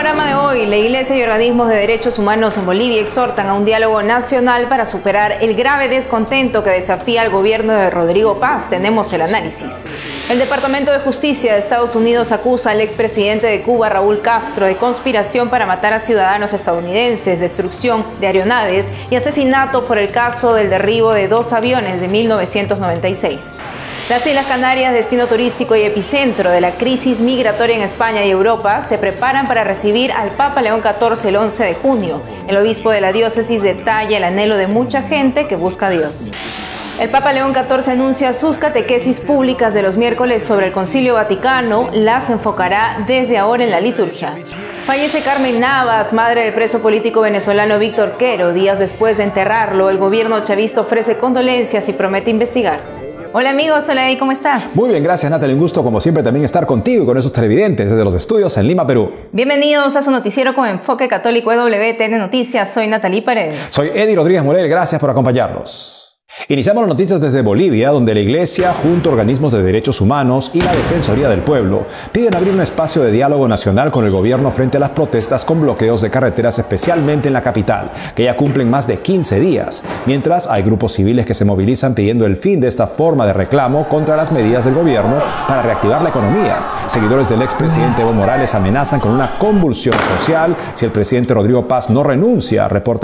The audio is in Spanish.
programa de hoy, la Iglesia y organismos de derechos humanos en Bolivia exhortan a un diálogo nacional para superar el grave descontento que desafía al gobierno de Rodrigo Paz. Tenemos el análisis. El Departamento de Justicia de Estados Unidos acusa al expresidente de Cuba, Raúl Castro, de conspiración para matar a ciudadanos estadounidenses, destrucción de aeronaves y asesinato por el caso del derribo de 2 aviones de 1996. Las Islas Canarias, destino turístico y epicentro de la crisis migratoria en España y Europa, se preparan para recibir al Papa León XIV el 11 de junio. El obispo de la diócesis detalla el anhelo de mucha gente que busca a Dios. El Papa León XIV anuncia sus catequesis públicas de los miércoles sobre el Concilio Vaticano. Las enfocará desde ahora en la liturgia. Fallece Carmen Navas, madre del preso político venezolano Víctor Quero. Días después de enterrarlo, el gobierno chavista ofrece condolencias y promete investigar. Hola amigos, hola Eddie, ¿cómo estás? Muy bien, gracias Natalie, un gusto como siempre también estar contigo y con esos televidentes desde los estudios en Lima, Perú. Bienvenidos a su noticiero con enfoque católico EWTN Noticias, soy Natalie Paredes. Soy Eddie Rodríguez Morel, gracias por acompañarnos. Iniciamos las noticias desde Bolivia, donde la Iglesia, junto a organismos de derechos humanos y la Defensoría del Pueblo, piden abrir un espacio de diálogo nacional con el gobierno frente a las protestas con bloqueos de carreteras, especialmente en la capital, que ya cumplen más de 15 días, mientras hay grupos civiles que se movilizan pidiendo el fin de esta forma de reclamo contra las medidas del gobierno para reactivar la economía. Seguidores del expresidente Evo Morales amenazan con una convulsión social si el presidente Rodrigo Paz no renuncia, reporta